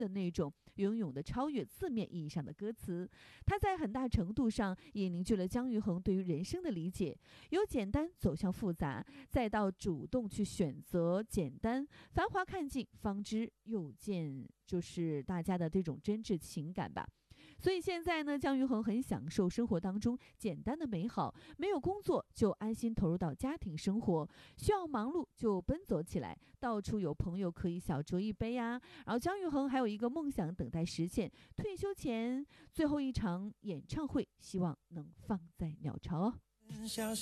的那种永永的超越字面意义上的歌词。它在很大程度上也凝聚了姜育恒对于人生的理解，由简单走向复杂，再到主动去选择简单。繁华看尽，方知又见，就是大家的这种真挚情感吧。所以现在呢，姜育恒很享受生活当中简单的美好，没有工作就安心投入到家庭生活，需要忙碌就奔走起来，到处有朋友可以小酌一杯啊。然后姜育恒还有一个梦想等待实现，退休前最后一场演唱会，希望能放在鸟巢哦。